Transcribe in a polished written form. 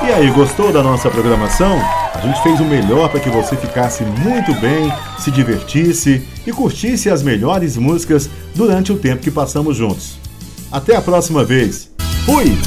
E aí, gostou da nossa programação? A gente fez o melhor para que você ficasse muito bem, se divertisse e curtisse as melhores músicas durante o tempo que passamos juntos. Até a próxima vez. Fui!